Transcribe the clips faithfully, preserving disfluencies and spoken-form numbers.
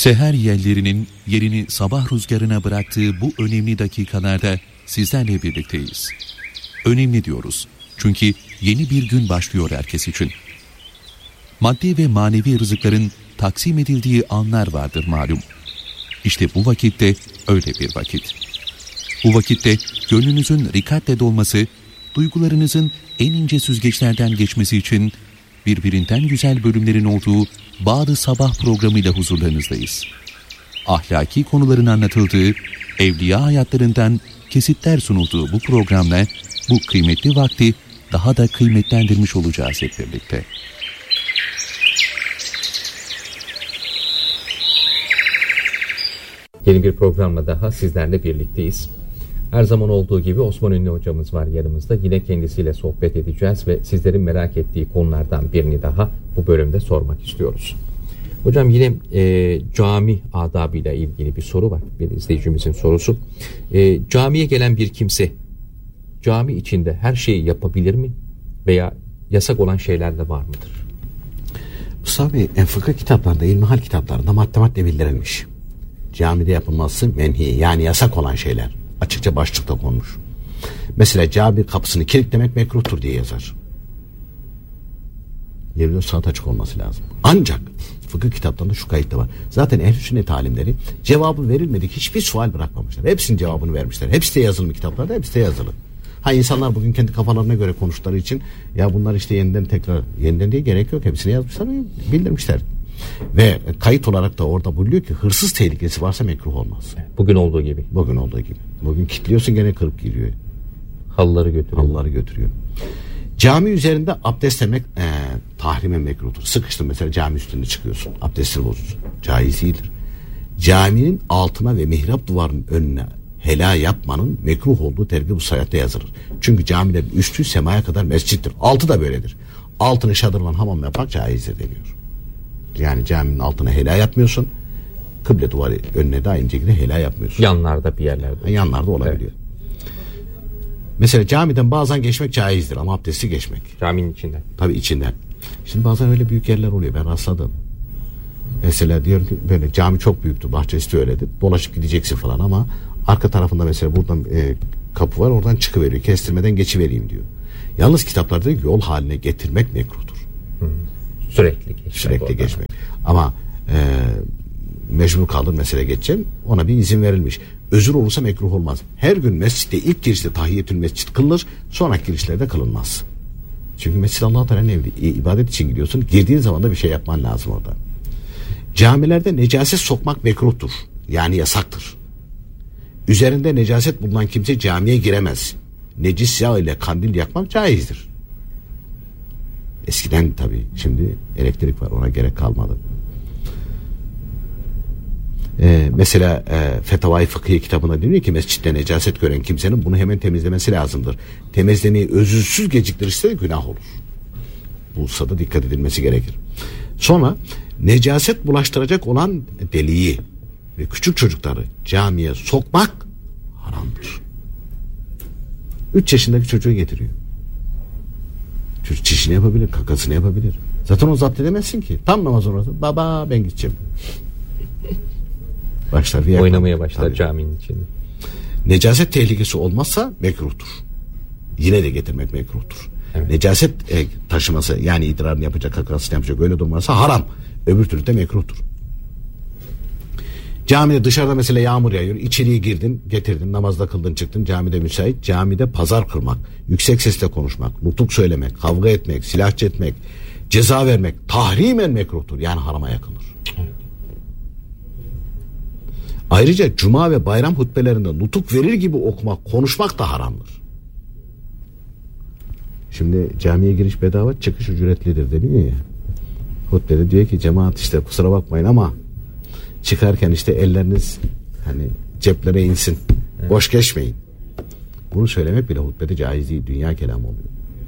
Seher yellerinin yerini sabah rüzgarına bıraktığı bu önemli dakikalarda sizlerle birlikteyiz. Önemli diyoruz çünkü yeni bir gün başlıyor herkes için. Maddi ve manevi rızıkların taksim edildiği anlar vardır malum. İşte bu vakitte öyle bir vakit. Bu vakitte gönlünüzün rikatle dolması, duygularınızın en ince süzgeçlerden geçmesi için birbirinden güzel bölümlerin olduğu Bağ-ı Sabah programıyla huzurlarınızdayız. Ahlaki konuların anlatıldığı, evliya hayatlarından kesitler sunulduğu bu programla bu kıymetli vakti daha da kıymetlendirmiş olacağız hep birlikte. Yeni bir programla daha sizlerle birlikteyiz. Her zaman olduğu gibi Osman Ünlü hocamız var yanımızda. Yine kendisiyle sohbet edeceğiz ve sizlerin merak ettiği konulardan birini daha bu bölümde sormak istiyoruz. Hocam yine e, cami adabıyla ilgili bir soru var. Bir izleyicimizin sorusu. E, camiye gelen bir kimse cami içinde her şeyi yapabilir mi? Veya yasak olan şeyler de var mıdır? Mustafa Bey, fıkıh kitaplarında, ilmihal kitaplarında madde madde bildirilmiş. Camide yapılması menhi, yani yasak olan şeyler açıkça başlıkta konmuş. Mesela cami kapısını kilitlemek mekruhtur diye yazar. Yerinin saat açık olması lazım. Ancak fıkıh kitaplarında şu kayıt da var. Zaten ehl-i sünnet alimleri cevabı verilmedik hiçbir sual bırakmamışlar. Hepsinin cevabını vermişler. Hepsi de yazılı kitaplarda, hepsi de yazılı. Ha, insanlar bugün kendi kafalarına göre konuştukları için ya bunlar işte yeniden tekrar, yeniden diye gerek yok. Hepsini yazmışlar, bildirmişler. Ve kayıt olarak da orada buluyor ki hırsız tehlikesi varsa mekruh olmaz. Bugün olduğu gibi. Bugün olduğu gibi. Bugün kilitliyorsun, gene kırıp giriyor. Halıları götürüyor. Halıları götürüyor. Cami üzerinde abdestlemek e, tahrime mekruhtur. Sıkıştın mesela cami üstünde çıkıyorsun. Abdestini bozulsun. Caiz değildir. Caminin altına ve mihrap duvarının önüne hela yapmanın mekruh olduğu tergib-ü sayatte yazılır. Çünkü camilerin üstü semaya kadar mescittir. Altı da böyledir. Altını şadırvan hamam yapmak caizdir deniyor. Yani caminin altına hela yapmıyorsun. Kıble duvarı önüne de aynı şekilde hela yapmıyorsun. Yanlarda bir yerlerde. Yanlarda olabiliyor. Evet. Mesela camiden bazen geçmek caizdir ama abdesti geçmek. Caminin içinden. Tabii içinden. Şimdi bazen öyle büyük yerler oluyor, ben rastladım. Mesela diyorum ki böyle cami çok büyüktü, bahçesi de öyledir. Dolaşıp gideceksin falan ama arka tarafında mesela buradan e, kapı var, oradan çıkıveriyor. Kestirmeden geçivereyim diyor. Yalnız kitaplarda yol haline getirmek mekruhtur. Hı. Sürekli geçmek. Sürekli oradan geçmek. Ama e, mecbur kaldın mesela geçeceğim, ona bir izin verilmiş. Özür olursa mekruh olmaz. Her gün mescitte ilk girişte tahiyyetül mescid kılınır, sonraki girişlerde kılınmaz. Çünkü mescid Allah-u Teala'nın evi, ibadet için gidiyorsun. Girdiğin zaman da bir şey yapman lazım orada. Camilerde necaset sokmak mekruhtur. Yani yasaktır. Üzerinde necaset bulunan kimse camiye giremez. Necis yağ ile kandil yakmak caizdir. Eskiden tabii, şimdi elektrik var, ona gerek kalmadı. Ee, mesela e, Fetavai Fıkhiye kitabında diyor ki mescitte necaset gören kimsenin bunu hemen temizlemesi lazımdır. Temizlemeyi özürsüz geciktirirse günah olur. Bu hususada dikkat edilmesi gerekir. Sonra necaset bulaştıracak olan deliği ve küçük çocukları camiye sokmak haramdır. Üç yaşındaki çocuğu getiriyor. Çocuk çişini yapabilir, kakasını yapabilir. Zaten o zapt edemezsin ki. Tam namaz orası. Baba ben gideceğim. Başlar bir oynamaya başlar tabii caminin içinde. Necaset tehlikesi olmazsa mekruhtur. Yine de getirmek mekruhtur. Evet. Necaset e, taşıması, yani idrarını yapacak, kakasını yapacak, öyle durması haram. Öbür türlü de mekruhtur. Camide dışarıda mesela yağmur yağıyor, içeriye girdin, getirdin, namazda kıldın, çıktın, camide müsait. Camide pazar kırmak, yüksek sesle konuşmak, nutuk söylemek, kavga etmek, silah çekmek, ceza vermek tahrimen mekruhtur. Yani harama yakındır. Evet. Ayrıca cuma ve bayram hutbelerinde nutuk verir gibi okumak, konuşmak da haramdır. Şimdi camiye giriş bedava, çıkış ücretlidir deniyor ya. Hutbede diyor ki cemaat işte kusura bakmayın ama çıkarken işte elleriniz hani ceplere insin. Evet. Boş geçmeyin. Bunu söylemek bile hutbede caiz değil, dünya kelamı oluyor.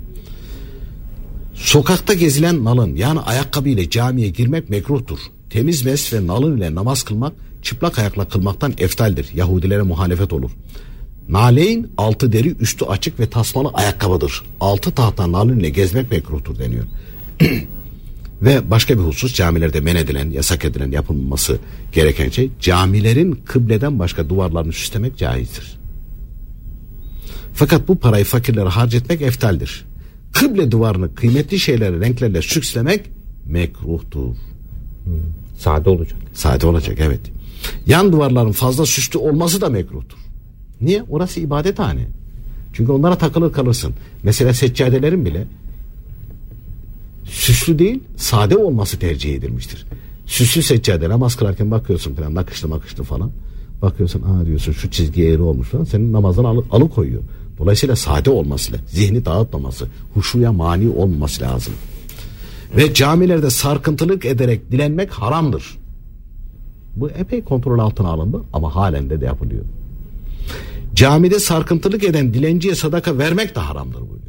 Sokakta gezilen nalın, yani ayakkabı ile camiye girmek mekruhtur. Temiz mes ve nalın ile namaz kılmak çıplak ayakla kılmaktan eftaldir. Yahudilere muhalefet olur. Naleyn altı deri, üstü açık ve tasmalı ayakkabıdır. Altı tahta nalın ile gezmek mekruhtur deniyor. Ve başka bir husus, camilerde men edilen, yasak edilen, yapılması gereken şey, camilerin kıbleden başka duvarlarını süslemek caizdir. Fakat bu parayı fakirlere harcetmek eftaldir. Kıble duvarını kıymetli şeyleri renklerle süslemek mekruhtur. Hmm. Sade olacak. Sade olacak, evet. Yan duvarların fazla süslü olması da mekruhtur. Niye? Orası ibadethane. Çünkü onlara takılır kalırsın. Mesela seccadelerin bile süslü değil, sade olması tercih edilmiştir. Süslü seccade, namaz kılarken bakıyorsun falan, nakışlı makışlı falan. Bakıyorsun, aa diyorsun, şu çizgi eğri olmuş falan, senin namazdan alı, alıkoyuyor. Dolayısıyla sade olması, zihni dağıtmaması, huşuya mani olmaması lazım. Ve camilerde sarkıntılık ederek dilenmek haramdır. Bu epey kontrol altına alındı ama halen de, de yapılıyor. Camide sarkıntılık eden dilenciye sadaka vermek de haramdır buyuruyor.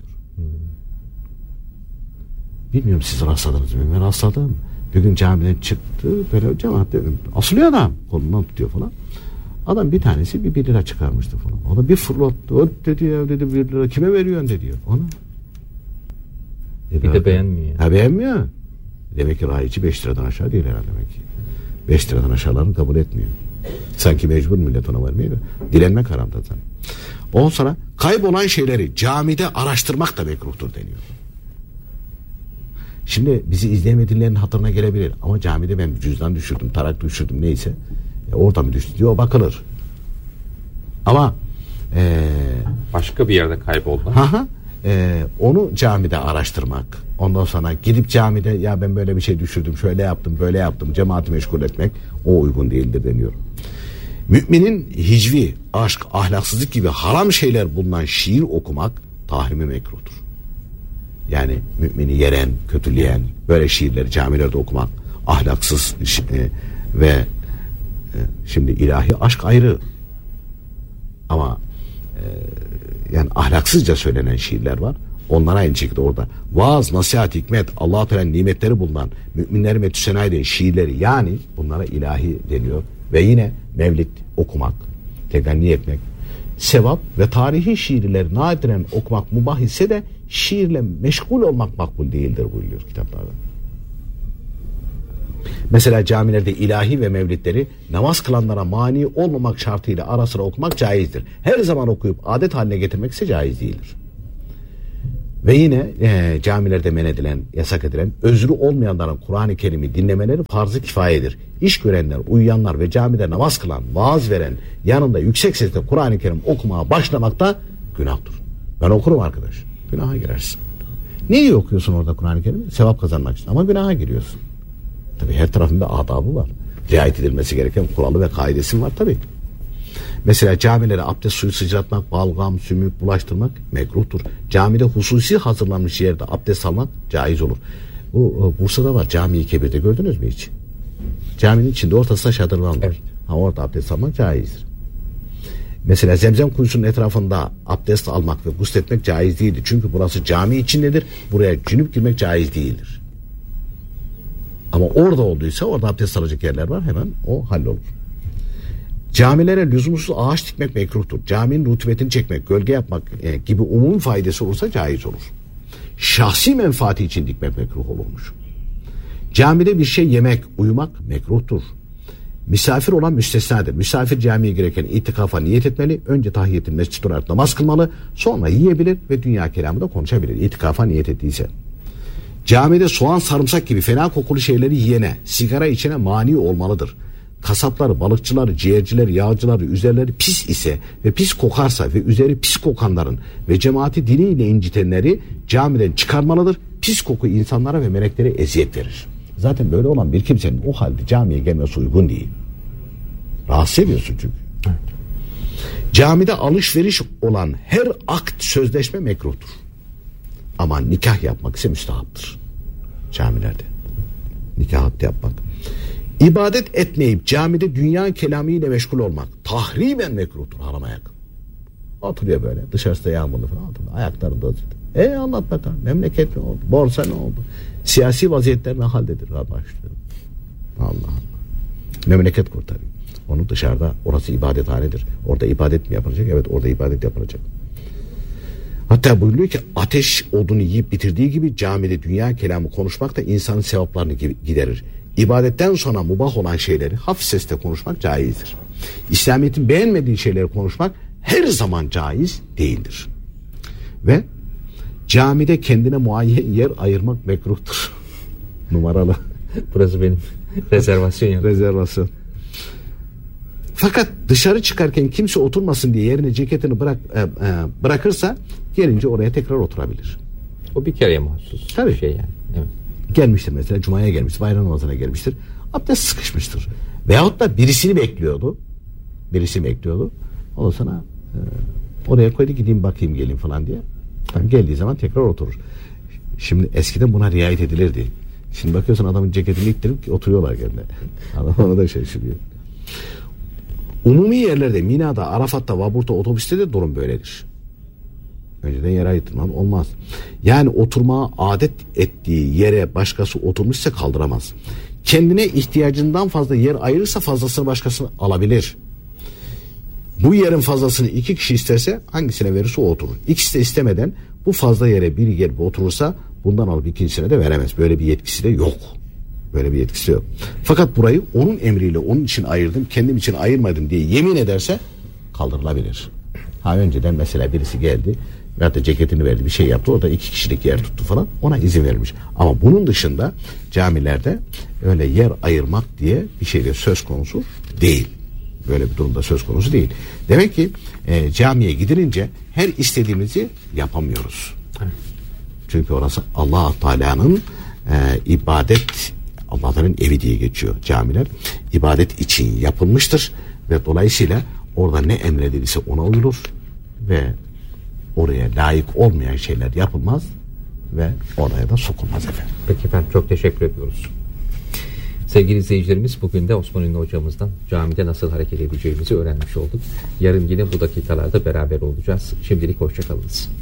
Bilmiyorum siz rastladınız mı? Ben rastladım. Bir gün camiden çıktı, böyle cemaat dedim, asılıyor adam, kolundan tutuyor falan. Adam bir tanesi bir bir lira çıkarmıştı falan. O da bir fırlattı. O dedi ya, dedi bir lira kime veriyorsun dedi. Ona. E bir de beğenmiyor. Ha, beğenmiyor. Demek ki rayici beş liradan aşağı değil herhalde demek ki. beş liradan aşağılarını kabul etmiyor. Sanki mecbur millet ona vermiyor. Dilenmek haram zaten. Ondan sonra kaybolan şeyleri camide araştırmak da mekruhtur deniyor. Şimdi bizi izleyemediğinlerin hatırına gelebilir. Ama camide ben cüzdan düşürdüm, tarak düşürdüm neyse. E, orada mı düştü diyor, bakılır. Ama ee, başka bir yerde kayboldu. Ha e, onu camide araştırmak. Ondan sonra gidip camide ya ben böyle bir şey düşürdüm, şöyle yaptım, böyle yaptım, cemaati meşgul etmek o uygun değildir deniyor. Müminin hicvi, aşk, ahlaksızlık gibi haram şeyler bulunan şiir okumak tahrimi mekruhtur. Yani mümini yeren, kötüleyen böyle şiirleri camilerde okumak ahlaksız e, ve e, şimdi ilahi aşk ayrı ama e, yani ahlaksızca söylenen şiirler var. Onlara aynı şekilde orada vaaz, nasihat, hikmet, Allah-u Teala'nın nimetleri bulunan müminleri metüsena eden şiirleri, yani bunlara ilahi deniyor. Ve yine mevlid okumak, teganni etmek, sevap ve tarihi şiirleri nadiren okumak mubah ise de şiirle meşgul olmak makbul değildir buyuruyor kitaplarda. Mesela camilerde ilahi ve mevlidleri namaz kılanlara mani olmamak şartıyla ara sıra okumak caizdir. Her zaman okuyup adet haline getirmek ise caiz değildir. Ve yine e, camilerde men edilen, yasak edilen, özrü olmayanların Kur'an-ı Kerim'i dinlemeleri farz-ı kifayedir. İş görenler, uyuyanlar ve camide namaz kılan, vaaz veren, yanında yüksek sesle Kur'an-ı Kerim okumaya başlamak da günahtır. Ben okurum arkadaş. Günaha girersin. Niye okuyorsun orada Kur'an-ı Kerim'i? Sevap kazanmak için. Ama günaha giriyorsun. Tabii her tarafında adabı var. Riayet edilmesi gereken kuralı ve kaidesi var tabii. Mesela camilere abdest suyu sıçratmak, balgam, sümük, bulaştırmak mekruhtur. Camide hususi hazırlanmış yerde abdest almak caiz olur. Bu Bursa'da var, Cami-i Kebir'de gördünüz mü hiç? Caminin içinde ortasında şadırvan var. Evet. Ha, orada abdest almak caizdir. Mesela Zemzem kuyusunun etrafında abdest almak ve gusletmek caiz değildir. Çünkü burası cami içindedir. Buraya cünüp girmek caiz değildir. Ama orada olduysa orada abdest alacak yerler var, hemen o hallolur. Camilere lüzumsuz ağaç dikmek mekruhtur. Caminin rutubetini çekmek, gölge yapmak e, gibi umum faydası olursa caiz olur. Şahsi menfaati için dikmek mekruh olurmuş. Camide bir şey yemek, uyumak mekruhtur. Misafir olan müstesnadır. Misafir camiye girerken itikafa niyet etmeli. Önce tahiyyetül mescid olarak namaz kılmalı. Sonra yiyebilir ve dünya kelamı da konuşabilir. İtikafa niyet ettiyse. Camide soğan, sarımsak gibi fena kokulu şeyleri yiyene, sigara içene mani olmalıdır. Kasapları, balıkçıları, ciğercileri, yağcıları, üzerleri pis ise ve pis kokarsa ve üzeri pis kokanların ve cemaati diniyle incitenleri camiden çıkarmalıdır. Pis koku insanlara ve meleklere eziyet verir. Zaten böyle olan bir kimsenin o halde camiye gelmesi uygun değil. Rahatsız ediyorsun çünkü. Evet. Camide alışveriş olan her akt, sözleşme mekruhtur. Ama nikah yapmak ise müstahaptır. Camilerde. Nikah hattı yapmak. İbadet etmeyip camide dünya kelamıyla meşgul olmak tahrimen mekruhtur, harama yakın. Oturuyor böyle, dışarıda yağmurlu falan, oturuyor, ayaklarında oturuyor. E anlat bakalım, memleket ne oldu, borsa ne oldu, siyasi vaziyetler ne haldedir, başlıyor. Allah Allah. Memleket kurtarıyor. Onu dışarıda, orası ibadethanedir. Orada ibadet mi yapılacak? Evet, orada ibadet yapılacak. Hatta buyuruyor ki ateş odunu yiyip bitirdiği gibi camide dünya kelamı konuşmak da insanın sevaplarını giderir. İbadetten sonra mubah olan şeyleri hafif sesle konuşmak caizdir. İslamiyet'in beğenmediği şeyleri konuşmak her zaman caiz değildir. Ve camide kendine muayyen yer ayırmak mekruhtur. Numaralı. Burası benim rezervasyon yani. Rezervasyon. Fakat dışarı çıkarken kimse oturmasın diye yerine ceketini bırak e, e, bırakırsa gelince oraya tekrar oturabilir. O bir kereye mahsus Tabii. bir şey yani. Evet. Gelmiştir mesela, cumaya gelmiştir, bayram namazına gelmiştir. Abdest sıkışmıştır. Veyahut da birisini bekliyordu. Birisini bekliyordu. Ondan sonra e, oraya koydu, gideyim bakayım geleyim falan diye. Yani geldiği zaman tekrar oturur. Şimdi eskiden buna riayet edilirdi. Şimdi bakıyorsun adamın ceketini ittirip oturuyorlar kendine. Adam ona da şaşırıyor. Umumi yerlerde, Mina'da, Arafat'ta, Vabur'da, otobüste de durum böyledir. Önceden yere ayırtman olmaz. Yani oturmaya adet ettiği yere başkası oturmuşsa kaldıramaz. Kendine ihtiyacından fazla yer ayırırsa fazlasını başkasına alabilir. Bu yerin fazlasını iki kişi isterse hangisine verirse o oturur. İkisi de istemeden bu fazla yere biri gelip oturursa bundan alıp ikincisine de veremez. Böyle bir yetkisi de yok. Böyle bir yetkisi yok. Fakat burayı onun emriyle onun için ayırdım, kendim için ayırmadım diye yemin ederse kaldırılabilir. Ha önceden mesela birisi geldi veyahut da ceketini verdi, bir şey yaptı, orada iki kişilik yer tuttu falan, ona izin vermiş. Ama bunun dışında camilerde öyle yer ayırmak diye bir şey de söz konusu değil. Böyle bir durumda söz konusu değil. Demek ki e, camiye gidilince her istediğimizi yapamıyoruz. Çünkü orası Allah Teala'nın e, ibadet, Allah'ın evi diye geçiyor camiler. İbadet için yapılmıştır ve dolayısıyla orada ne emredilirse ona uyulur ve oraya layık olmayan şeyler yapılmaz ve oraya da sokulmaz efendim. Peki efendim, çok teşekkür ediyoruz. Sevgili izleyicilerimiz, bugün de Osman Ünlü hocamızdan camide nasıl hareket edeceğimizi öğrenmiş olduk. Yarın yine bu dakikalarda beraber olacağız. Şimdilik hoşça kalınız.